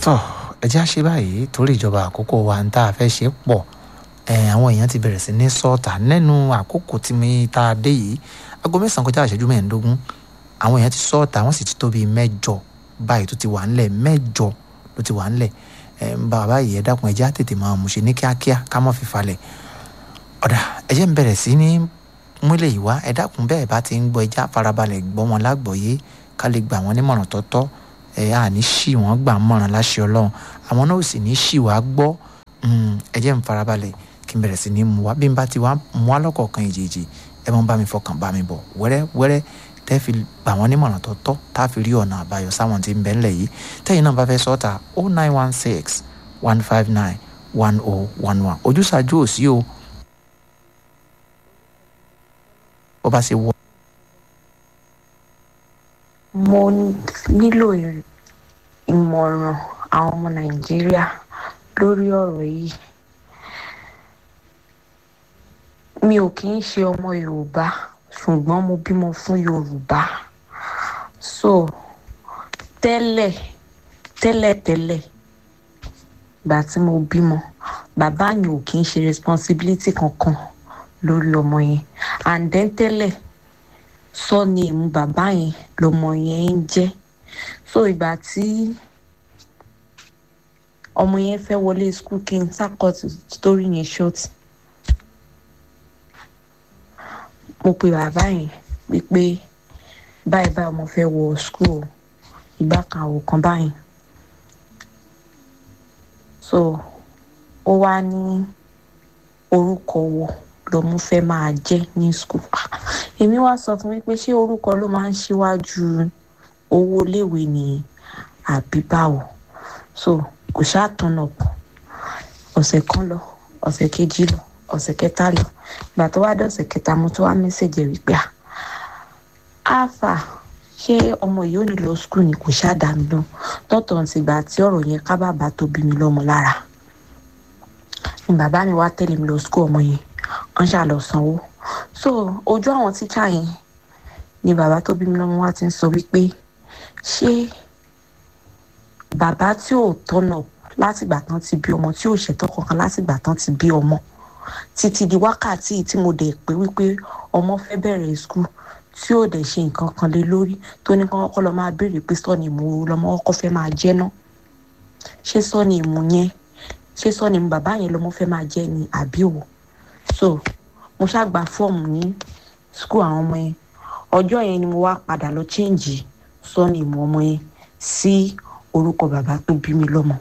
tọ́ ẹ jẹ́ á ṣe báyìí torí ìjọba àkókò wa ń tá a fẹ́ ṣe pọ̀ àwọn èèyàn ti bẹ̀rẹ̀ sí ní sọ́ọ̀tà nínú àkókò tí mi tá a dé yìí aago 9 kọjá ìṣẹ́jú 15 àwọn èèyàn ti sọ́ọ̀tà wọ́n sì ti tó bíi 8 báyìí tó ti wà ńlẹ̀ 8 ló ti wà ńlẹ̀ bàbá yìí ẹ dákun ẹ jẹ́ á tètè máa mú ṣe ní kíákíá ká má fi falẹ̀ ọ̀dà ẹ jẹ́ ń bẹ̀rẹ̀ sí ní múlẹ̀ yìí wá ẹ dákun bẹ́ẹ̀ bá ti ń gbọ́ ẹ jẹ́ á farabalẹ̀ gbọ́ wọn lágbọ̀ọ́yé ká lè gbà wọ́n nímọ̀ràn tọ́tọ́ àní ṣì wọ́n gbà mọ̀ràn láṣẹ Ọlọ́run àwọn náà ò sì ní ṣì wá gbọ́ ẹ jẹ́ ń farabalẹ̀ kí n bẹ̀rẹ̀ sí ní mú wá bí n bá ti wá mú wá lọ́kọ̀ọ̀kan ìjèjì ẹ mọ́ bá mi fọkàn bá mi bọ̀ wẹ́rẹ́ tẹ́ fi gbà wọ́n nímọ̀ràn tọ́tọ́ tá a fi rí ọ̀nà àbáyọ sáwọn tí ń bẹ ńlẹ̀ yìí tẹ́yìn náà bá fẹ́ sọ́ta 0916 159 1011 ojúṣàjú ò sí o bó bá ṣe wọ. mo nílò ìmọ̀ràn àwọn ọmọ Nàìjíríà lórí ọ̀rọ̀ yìí mi ò kì í ṣe ọmọ Yorùbá ṣùgbọ́n mo bímọ fún Yorùbá so tẹ́lẹ̀ ìgbà tí mo bímọ bàbá yẹn ò kì í ṣe responsibility kankan lórí ọmọ yẹn and then tẹ́lẹ̀ surname bàbá yẹn lọmọ yẹn ń jẹ́ so ìgbà tí ọmọ yẹn fẹ́ wọlé school kí n cut story yẹn short mo pe bàbá yẹn wípé báyìí ọmọ fẹ́ wọ school ìgbà kan àwò kan báyìí so ó wá ní orúkọ wo lọmọ fẹ́ máa jẹ́ ní school èmi wá sọ fún mi pé ṣé orúkọ ló máa ń ṣíwájú owó iléèwé ni àbí báwo so kò ṣáà turn up ọ̀sẹ̀ kan lọ ọ̀sẹ̀ kejì lọ ọ̀sẹ̀ kẹta lọ ìgbà tó wá dé ọ̀sẹ̀ kẹta mo tún wá mẹ́sẹ̀jì wípé àfà ṣé ọmọ yìí ò ní lọ school ni kò ṣáà dá mi lóhùn tọ́tọ̀ ti gbà tí ọ̀rọ̀ yẹn ká bàbá tó bí mi lọ́mọ lára ni bàbá mi wá tẹ̀lé mi lọ school ọmọ yẹn wọ́n ṣáà lọ sanwó so ojú àwọn tíṣà yẹn ni bàbá tó bí mi lọ́mọ wá ti ń sọ wípé ṣé bàbá tí ò tọ́nà látìgbà tán ti bí ọmọ tí ò ṣètò kankan látìgbà tán ti bí ọmọ títí di wákàtí tí mo dẹ̀ pé wípé ọmọ fẹ́ bẹ̀rẹ̀ school tí ò dẹ̀ ṣe nǹkan kan lé lórí tó ní kọ́kọ́ lọ máa béèrè pé sọ́ọ̀nì ìmú lọ́mọ kọ́kọ́ fẹ́ máa jẹ́ ná ṣé sọ́ọ̀nì ìmú yẹn ṣé sọ́ọ̀nì ìmú bàbá yẹn lọ́mọ fẹ́ máa jẹ́ ni àbí òwò so mo ṣàgbà fọ́ọ̀mù ní school àwọn ọmọ yẹn ọjọ́ yẹn ni mo wá padà lọ change sọ́ọ̀nì ìmú ọmọ yẹn sí orúkọ bàbá tó bí mi lọ́mọ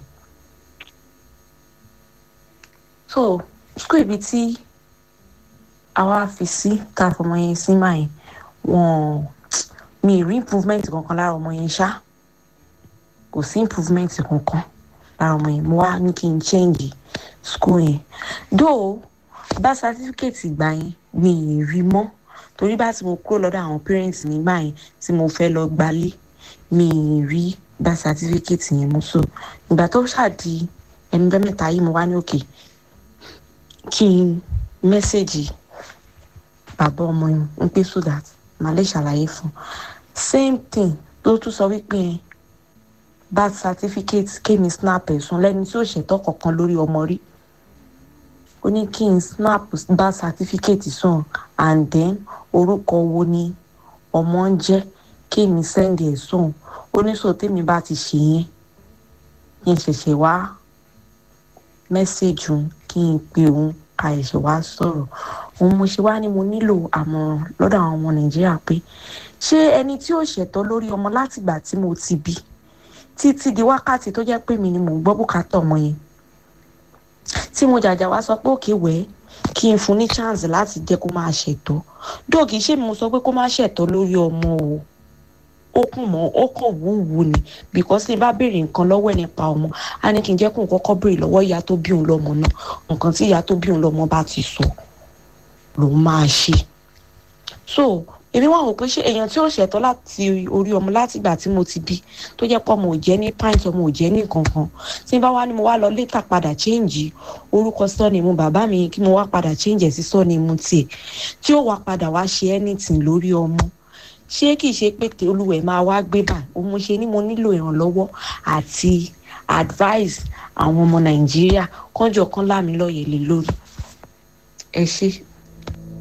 so school ibi tí àwa fi sí ká fọmọ yẹn sí máa yẹn wọn mi rí improvement kankan lára ọmọ yẹn ṣá kò sí improvement kankan lára ọmọ yẹn mo wá ní kí n change school yẹn though bá certificate ìgbà yẹn mi ì rí mọ́ torí bá tí mo kúrò lọ́dọ̀ àwọn parents mi gbà yẹn tí mo fẹ́ lọ gbalé mi ì rí bá certificate yẹn mú so ìgbà tó ṣàdí ẹnu bẹ́ẹ̀ mẹ́ta yìí mo wá ní òkè kí n mẹ́sẹ̀gì bàbá ọmọ yẹn ń pè so that màá lè ṣàlàyé fún same thing ló tún sọ wípé birth certificate kémi snap ẹ̀sùn lẹ́ni tí ò ṣètò kankan lórí ọmọ rí ó ní kí n snap birth certificate sùn and then orúkọ wo ni ọmọ ń jẹ́ kémi send ẹ̀ sùn ó ní sọ tèmi bá ti ṣe yẹn yẹn ṣẹ̀ṣẹ̀ wá mẹ́sẹ̀jì kí n pe òun ká ẹ̀ṣẹ̀ wá sọ̀rọ̀ òun mo ṣe wá ní mo nílò àmọ̀ràn lọ́dọ̀ àwọn ọmọ Nàìjíríà pé ṣé ẹni tí ò ṣẹ̀tọ́ lórí ọmọ látìgbà tí mo ti bí títí di wákàtí tó jẹ́ pé mi ni mò ń gbọ́ bùkátà ọmọ yẹn tí mo jàjà wá sọ pé òkè wẹ́ kí n fún ní chance láti jẹ́ kó máa ṣẹ̀tọ́ dóò kì í ṣe mo sọ pé kó má ṣẹ̀tọ́ lórí ọmọ o ó kàn mọ́ ó kàn wúwo ni because tí n bá béèrè nǹkan lọ́wọ́ ẹ̀ nípa ọmọ á ní kí n jẹ́ kó n kọ́kọ́ béèrè lọ́wọ́ ìyá tó bí òun lọ́mọ náà nǹkan tí ìyá tó bí òun lọ́mọ bá ti sọ lòun máa ṣe so èmi wá wò pé ṣé èèyàn tí ó ṣẹ̀tọ́ láti orí ọmọ láti ìgbà tí mo ti bí tó jẹ́ pé ọmọ ò jẹ́ ní pint ọmọ ò jẹ́ ní kankan tí n bá wá ní mo wá lọ létà padà change orúkọ surname bàbá mi kí mo wá padà change sí surname tiẹ̀ tí ó wá padà wá ṣe anything lórí ọmọ ṣé kìí ṣe pé olúwẹ̀ máa wá gbé bá òun mo ṣe ní mo nílò ìrànlọ́wọ́ àti advise àwọn ọmọ nàìjíríà kánjọ kan láàmì lóye lé lórí ẹ ṣé.